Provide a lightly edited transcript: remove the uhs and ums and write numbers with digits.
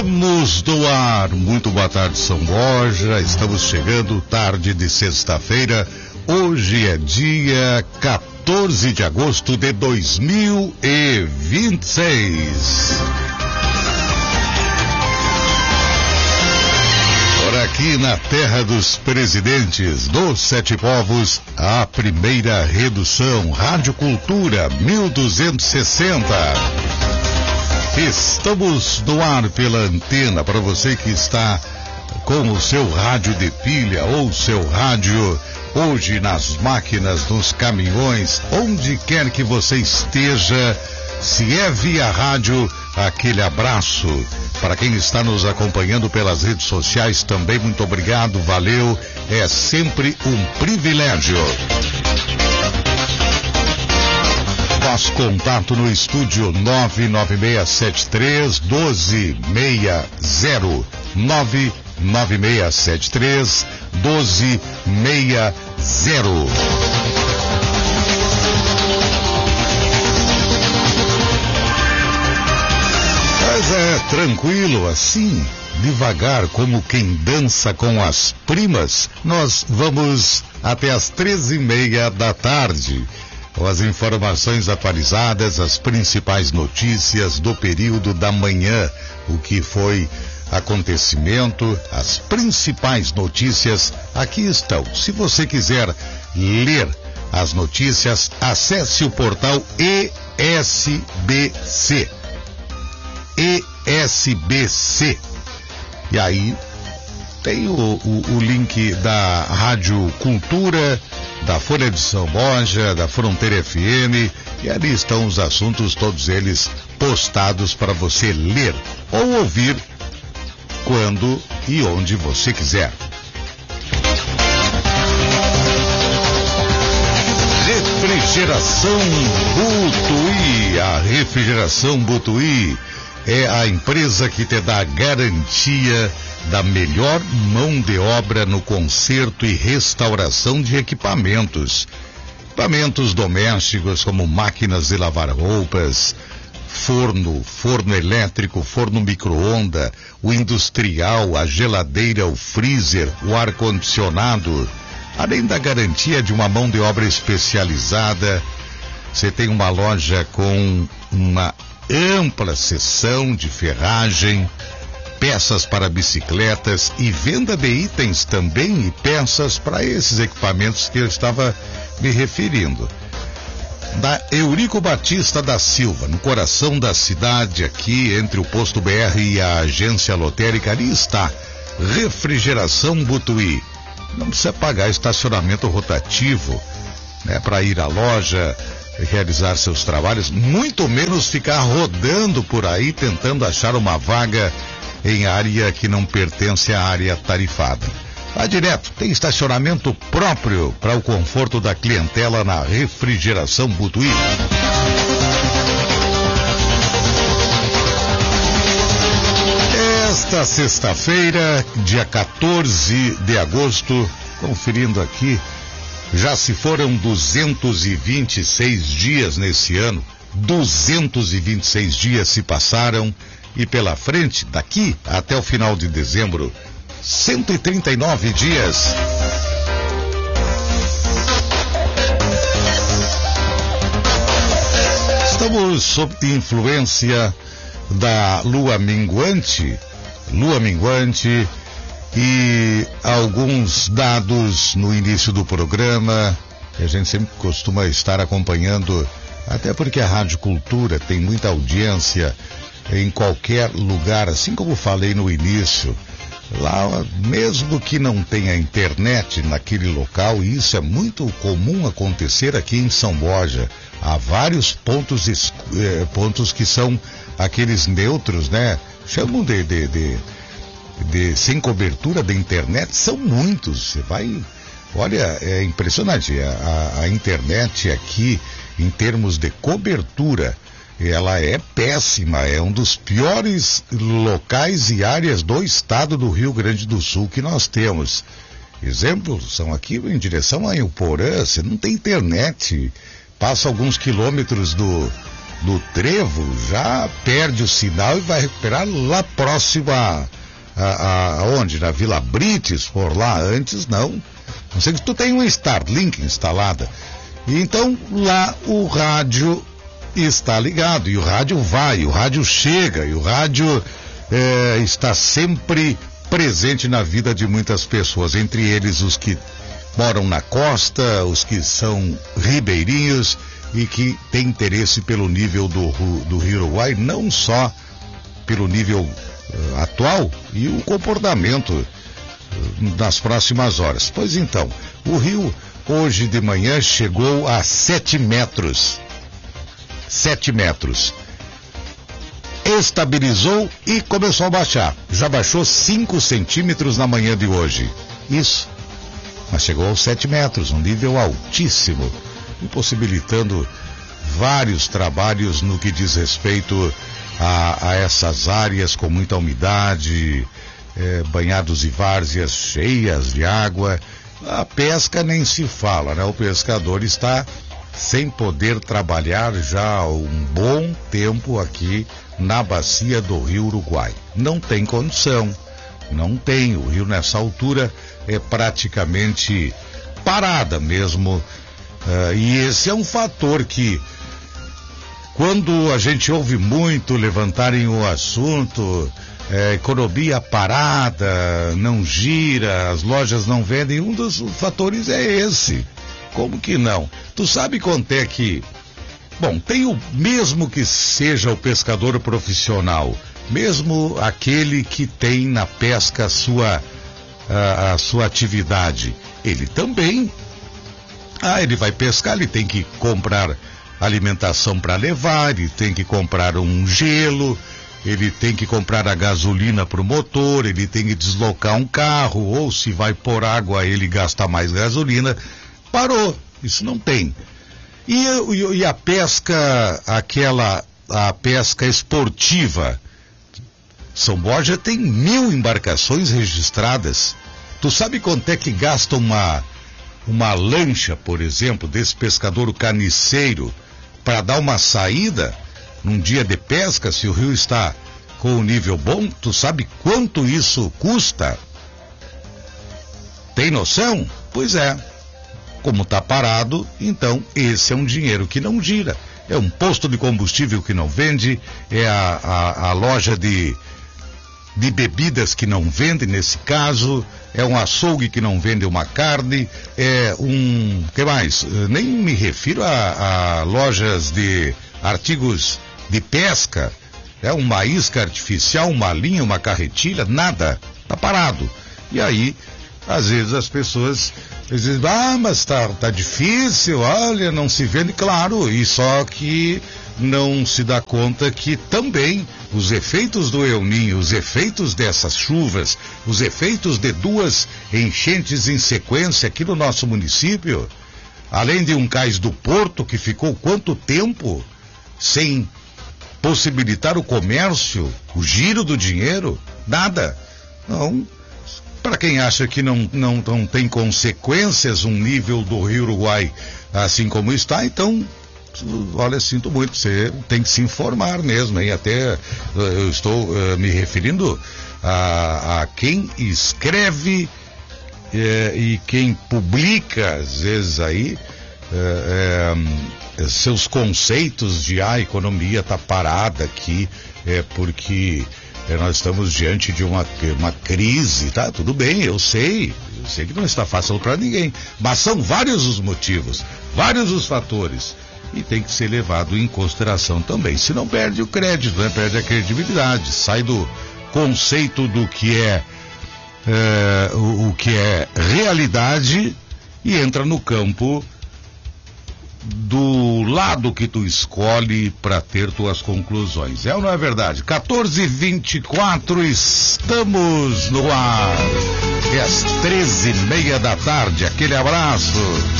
Estamos no ar. Muito boa tarde, São Borja. Estamos chegando tarde de sexta-feira. Hoje é dia 14 de agosto de 2026. Por aqui na terra dos presidentes dos Sete Povos, a primeira redução, Rádio Cultura 1260. Estamos no ar pela antena para você que está com o seu rádio de pilha ou seu rádio hoje nas máquinas, nos caminhões, onde quer que você esteja. Se é via rádio, aquele abraço. Para quem está nos acompanhando pelas redes sociais também, muito obrigado, valeu. É sempre um privilégio. Faz contato no estúdio 99673-1260. 99673-1260. Mas é tranquilo assim, devagar, como quem dança com as primas. Nós vamos até as 13h30 da tarde. Com as informações atualizadas, as principais notícias do período da manhã, o que foi acontecimento, as principais notícias aqui estão. Se você quiser ler as notícias, acesse o portal ESBC. ESBC. E aí tem o link da Rádio Cultura, da Folha de São Borja, da Fronteira FM, e ali estão os assuntos, todos eles postados para você ler ou ouvir quando e onde você quiser. Refrigeração Butuí. A Refrigeração Butuí é a empresa que te dá garantia da melhor mão de obra no conserto e restauração de equipamentos. Equipamentos domésticos como máquinas de lavar roupas, forno elétrico, forno micro-onda, o industrial, a geladeira, o freezer, o ar-condicionado. Além da garantia de uma mão de obra especializada, você tem uma loja com uma ampla seção de ferragem, peças para bicicletas e venda de itens também e peças para esses equipamentos que eu estava me referindo. Da Eurico Batista da Silva, no coração da cidade, aqui entre o Posto BR e a agência lotérica, ali está Refrigeração Butuí. Não precisa pagar estacionamento rotativo, né, para ir à loja, realizar seus trabalhos, muito menos ficar rodando por aí tentando achar uma vaga em área que não pertence à área tarifada. Vá direto, tem estacionamento próprio para o conforto da clientela na Refrigeração Butuí. Esta sexta-feira, dia 14 de agosto, conferindo aqui, já se foram 226 dias nesse ano, 226 dias se passaram e pela frente, daqui até o final de dezembro, 139 dias. Estamos sob influência da lua minguante e alguns dados no início do programa, que a gente sempre costuma estar acompanhando, até porque a Rádio Cultura tem muita audiência em qualquer lugar, assim como falei no início. Lá, mesmo que não tenha internet naquele local, e isso é muito comum acontecer aqui em São Borja. Há vários pontos que são aqueles neutros, né? Chamam de sem cobertura da internet, são muitos. Você vai, olha, é impressionante. A internet aqui, em termos de cobertura, ela é péssima, é um dos piores locais e áreas do estado do Rio Grande do Sul que nós temos. Exemplos são aqui em direção a Ilporã, você não tem internet, passa alguns quilômetros do Trevo, já perde o sinal e vai recuperar lá próximo aonde? Na Vila Brites, por lá. Antes não. Não sei que tu tem um Starlink instalada. Então lá o rádio está ligado, e o rádio vai, o rádio chega, e o rádio está sempre presente na vida de muitas pessoas, entre eles os que moram na costa, os que são ribeirinhos e que têm interesse pelo nível do Rio Uruguai, não só pelo nível atual e o comportamento nas próximas horas. Pois então, o rio hoje de manhã chegou a 7 metros. 7 metros. Estabilizou e começou a baixar. Já baixou 5 centímetros na manhã de hoje. Isso. Mas chegou aos 7 metros, um nível altíssimo, impossibilitando vários trabalhos no que diz respeito a essas áreas com muita umidade, banhados e várzeas cheias de água. A pesca nem se fala, né? O pescador está sem poder trabalhar já há um bom tempo aqui na bacia do Rio Uruguai. Não tem condição, não tem. O rio nessa altura é praticamente parada mesmo, e esse é um fator que, quando a gente ouve muito levantarem o assunto, economia parada, não gira, as lojas não vendem, um dos fatores é esse. Como que não? Tu sabe quanto é que... Bom, tem o mesmo que seja o pescador profissional, mesmo aquele que tem na pesca a sua atividade, ele também, ele vai pescar, ele tem que comprar alimentação para levar, ele tem que comprar um gelo, ele tem que comprar a gasolina para o motor, ele tem que deslocar um carro, ou se vai pôr água ele gasta mais gasolina. Parou, isso não tem. E a pesca, a pesca esportiva, São Borja tem 1000 embarcações registradas. Tu sabe quanto é que gasta uma lancha, por exemplo, desse pescador caniceiro, para dar uma saída num dia de pesca, se o rio está com um nível bom? Tu sabe quanto isso custa? Tem noção? Pois é. Como está parado, então esse é um dinheiro que não gira. É um posto de combustível que não vende, é a loja de bebidas que não vende, nesse caso, é um açougue que não vende uma carne, que mais? Nem me refiro a lojas de artigos de pesca, uma isca artificial, uma linha, uma carretilha, nada, tá parado. E aí, às vezes as pessoas dizem, mas tá difícil, olha, não se vende, claro, e só que não se dá conta que também os efeitos do El Niño, os efeitos dessas chuvas, os efeitos de 2 enchentes em sequência aqui no nosso município, além de um cais do Porto que ficou quanto tempo sem possibilitar o comércio, o giro do dinheiro, nada. Não, para quem acha que não tem consequências um nível do Rio Uruguai assim como está, então, olha, sinto muito, você tem que se informar mesmo, hein? Até eu estou me referindo a quem escreve e quem publica, às vezes aí, seus conceitos de a economia está parada aqui, porque nós estamos diante de uma crise, tá? Tudo bem, eu sei que não está fácil para ninguém, mas são vários os motivos, vários os fatores, e tem que ser levado em consideração também. Se não, perde o crédito, né? Perde a credibilidade, sai do conceito do que o que é realidade e entra no campo do lado que tu escolhe para ter tuas conclusões. É ou não é verdade? 14h24, estamos no ar. É às 13h30 da tarde. Aquele abraço.